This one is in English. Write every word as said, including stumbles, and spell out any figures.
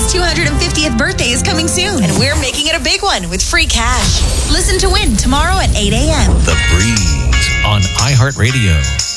Dad's two hundred fiftieth birthday is coming soon, and we're making it a big one with free cash. Listen to Win tomorrow at eight a.m. The Breeze on iHeartRadio.